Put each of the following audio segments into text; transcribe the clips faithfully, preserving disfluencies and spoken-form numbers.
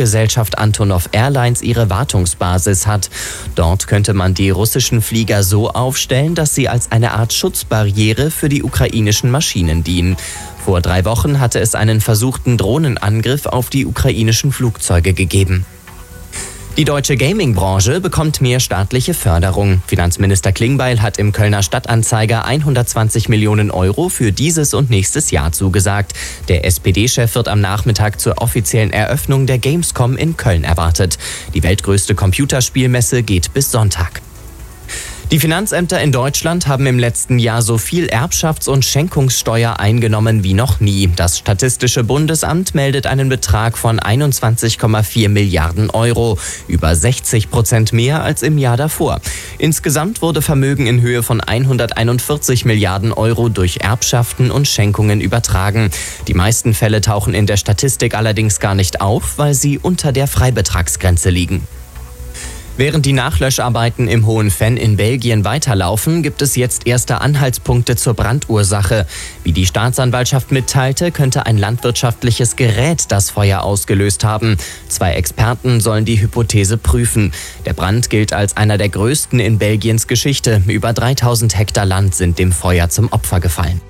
Fluggesellschaft Antonov Airlines ihre Wartungsbasis hat. Dort könnte man die russischen Flieger so aufstellen, dass sie als eine Art Schutzbarriere für die ukrainischen Maschinen dienen. Vor drei Wochen hatte es einen versuchten Drohnenangriff auf die ukrainischen Flugzeuge gegeben. Die deutsche Gaming-Branche bekommt mehr staatliche Förderung. Finanzminister Klingbeil hat im Kölner Stadtanzeiger hundertzwanzig Millionen Euro für dieses und nächstes Jahr zugesagt. Der S P D-Chef wird am Nachmittag zur offiziellen Eröffnung der Gamescom in Köln erwartet. Die weltgrößte Computerspielmesse geht bis Sonntag. Die Finanzämter in Deutschland haben im letzten Jahr so viel Erbschafts- und Schenkungssteuer eingenommen wie noch nie. Das Statistische Bundesamt meldet einen Betrag von einundzwanzig Komma vier Milliarden Euro, über sechzig Prozent mehr als im Jahr davor. Insgesamt wurde Vermögen in Höhe von hunderteinundvierzig Milliarden Euro durch Erbschaften und Schenkungen übertragen. Die meisten Fälle tauchen in der Statistik allerdings gar nicht auf, weil sie unter der Freibetragsgrenze liegen. Während die Nachlöscharbeiten im Hohen Venn in Belgien weiterlaufen, gibt es jetzt erste Anhaltspunkte zur Brandursache. Wie die Staatsanwaltschaft mitteilte, könnte ein landwirtschaftliches Gerät das Feuer ausgelöst haben. Zwei Experten sollen die Hypothese prüfen. Der Brand gilt als einer der größten in Belgiens Geschichte. Über dreitausend Hektar Land sind dem Feuer zum Opfer gefallen.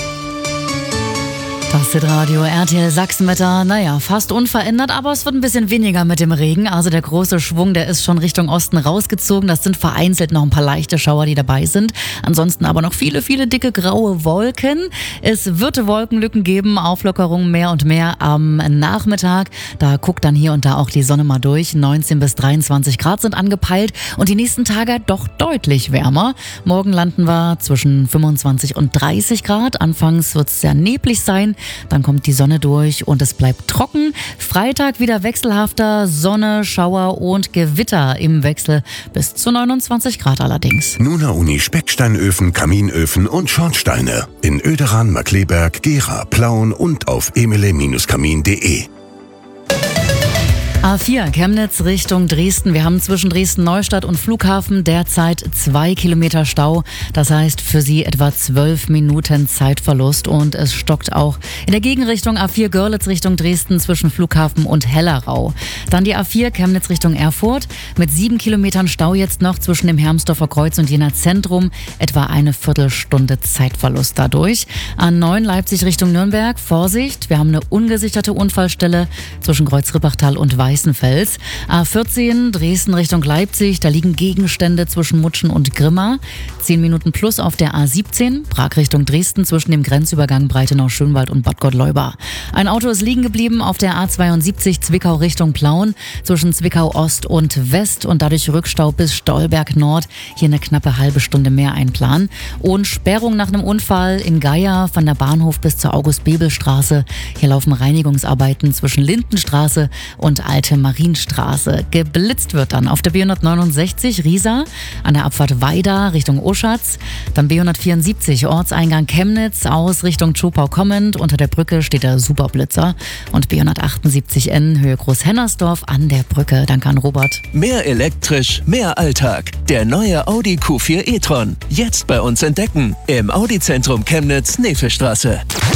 Das Hitradio R T L Sachsenwetter, naja, fast unverändert, aber es wird ein bisschen weniger mit dem Regen. Also der große Schwung, der ist schon Richtung Osten rausgezogen. Das sind vereinzelt noch ein paar leichte Schauer, die dabei sind. Ansonsten aber noch viele, viele dicke graue Wolken. Es wird Wolkenlücken geben, Auflockerungen mehr und mehr am Nachmittag. Da guckt dann hier und da auch die Sonne mal durch. neunzehn bis dreiundzwanzig Grad sind angepeilt und die nächsten Tage doch deutlich wärmer. Morgen landen wir zwischen fünfundzwanzig und dreißig Grad. Anfangs wird es sehr neblig sein. Dann kommt die Sonne durch und es bleibt trocken. Freitag wieder wechselhafter, Sonne, Schauer und Gewitter im Wechsel bis zu neunundzwanzig Grad allerdings. Nuna Uni Specksteinöfen, Kaminöfen und Schornsteine in Oederan, Markkleeberg, Gera, Plauen und auf emile Bindestrich kamin punkt de. A vier, Chemnitz Richtung Dresden. Wir haben zwischen Dresden-Neustadt und Flughafen derzeit zwei Kilometer Stau. Das heißt für Sie etwa zwölf Minuten Zeitverlust. Und es stockt auch in der Gegenrichtung A vier Görlitz Richtung Dresden zwischen Flughafen und Hellerau. Dann die A vier Chemnitz Richtung Erfurt mit sieben Kilometern Stau jetzt noch zwischen dem Hermsdorfer Kreuz und Jena Zentrum. Etwa eine Viertelstunde Zeitverlust dadurch. A neun Leipzig Richtung Nürnberg. Vorsicht, wir haben eine ungesicherte Unfallstelle zwischen Kreuz-Rippachtal und Weißenfels. A vierzehn Dresden Richtung Leipzig, da liegen Gegenstände zwischen Mutschen und Grimma. zehn Minuten plus auf der A siebzehn, Prag Richtung Dresden zwischen dem Grenzübergang Breitenau-Schönwald und Bad Gottleuba. Ein Auto ist liegen geblieben auf der A zweiundsiebzig Zwickau Richtung Plauen zwischen Zwickau Ost und West und dadurch Rückstau bis Stolberg Nord. Hier eine knappe halbe Stunde mehr einplanen. Und Sperrung nach einem Unfall in Geier von der Bahnhof bis zur August-Bebel-Straße. Hier laufen Reinigungsarbeiten zwischen Lindenstraße und Alte Marienstraße. Geblitzt wird dann auf der B hundertneunundsechzig Riesa, an der Abfahrt Weida Richtung Oschatz, dann B hundertvierundsiebzig Ortseingang Chemnitz aus Richtung Tschopau kommend. Unter der Brücke steht der Superblitzer und B hundertachtundsiebzig N Höhe Großhennersdorf an der Brücke. Danke an Robert. Mehr elektrisch, mehr Alltag. Der neue Audi Q vier e-tron. Jetzt bei uns entdecken. Im Audi-Zentrum Chemnitz, Nefelstraße.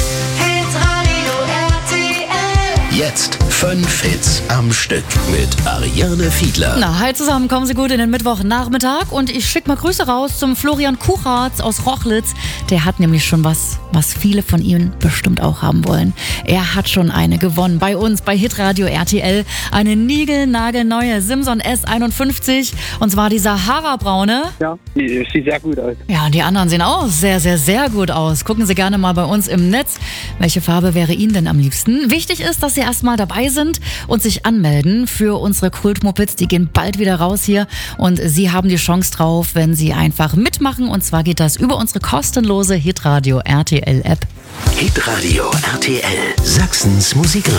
Jetzt fünf Hits am Stück mit Ariane Fiedler. Na, hi zusammen, kommen Sie gut in den Mittwochnachmittag und ich schicke mal Grüße raus zum Florian Kuchartz aus Rochlitz. Der hat nämlich schon was, was viele von Ihnen bestimmt auch haben wollen. Er hat schon eine gewonnen bei uns, bei Hitradio R T L. Eine niegelnagelneue Simson S einundfünfzig und zwar die Sahara-braune. Ja, die sieht sehr gut aus. Ja, und die anderen sehen auch sehr, sehr, sehr gut aus. Gucken Sie gerne mal bei uns im Netz. Welche Farbe wäre Ihnen denn am liebsten? Wichtig ist, dass Sie erstmal dabei sind und sich anmelden für unsere Kult-Mopeds. Die gehen bald wieder raus hier und Sie haben die Chance drauf, wenn Sie einfach mitmachen. Und zwar geht das über unsere kostenlose Hitradio R T L App. Hitradio R T L, Sachsens Musik.